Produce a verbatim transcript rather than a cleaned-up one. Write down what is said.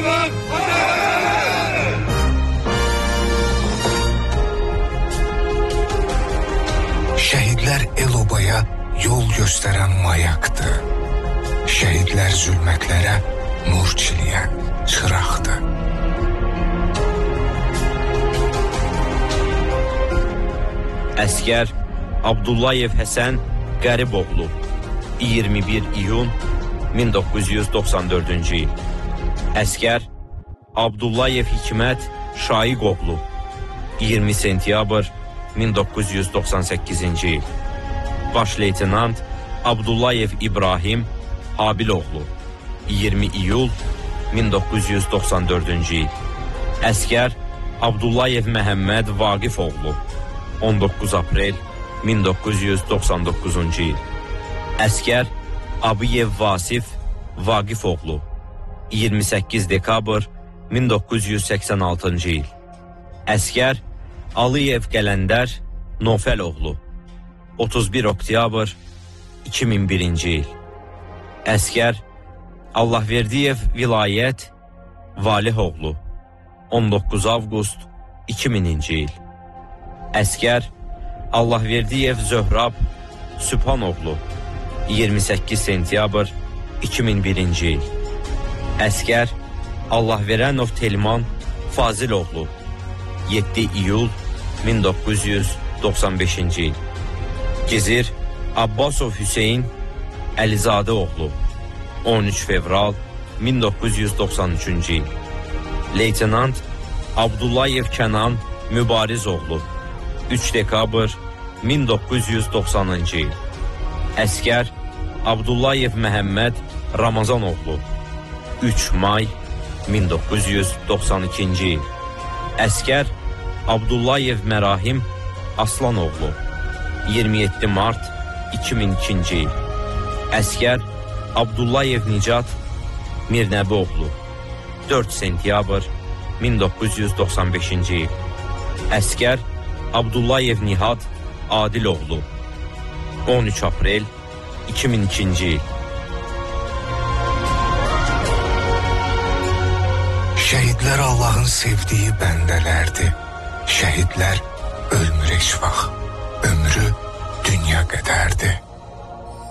Şehitler el-obaya yol gösteren mayaktı. Şehitler zulmetlere nur çileyen çıraktı. Əskər Abdullayev Həsən Qəriboğlu, iyirmi bir iyun min doqquz yüz doxsan dördüncü il. Əskər Abdullayev Hikmət Şaiqoğlu, iyirmi sentyabr min doqquz yüz doxsan səkkizinci il. Baş leytenant Abdullayev İbrahim Habiloğlu, iyirmi iyul min doqquz yüz doxsan dördüncü il. Əskər Abdullayev Məhəmməd Vaqifoğlu, on doqquz aprel min doqquz yüz doxsan doqquzuncu il. Əskər Abiyev Vasif Vaqifoğlu, iyirmi səkkiz dekabr min doqquz yüz səksən altıncı il. Əskər Aliyev Qələndər Nofəloğlu, otuz bir oktyabr iki min birinci il. Əskər Allahverdiyev Vilayət Valihoğlu, on doqquz avqust iki mininci il. Əskər Allahverdiyev Zöhrab Sübhanoğlu, iyirmi səkkiz sentyabr iki min birinci il. Əskər Allahverənov Telman Faziloğlu, yeddi iyul min doqquz yüz doxsan beşinci il. Gizir Abbasov Hüseyin Əlizadeoğlu, on üç fevral min doqquz yüz doxsan üçüncü il. Leytenant Abdullayev Kənan Mübarizoğlu, üç dekabr min doqquz yüz doxsanıncı il. Əskər Abdullayev Məhəmməd Ramazanoğlu, üç may min doqquz yüz doxsan ikinci il. Əskər Abdullayev Mərahim Aslanoğlu, iyirmi yeddi mart iki min ikinci il. Əskər Abdullayev Nicat Mirnəbioğlu, dörd sentyabr min doqquz yüz doxsan beşinci il. Əskər Abdullayev Nihat Adiloğlu, on üç aprel iki min ikinci il. Şehitler Allah'ın sevdiği bendelerdi. Şehitler ölmür heç vaxt. Ömrü dünya qədərdi.